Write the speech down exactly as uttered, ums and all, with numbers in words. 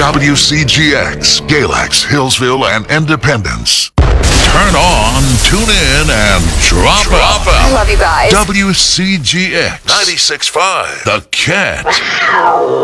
W C G X, Galax, Hillsville, and Independence. Turn on, tune in, and drop, drop out. I love you guys. W C G X ninety-six point five. The Cat.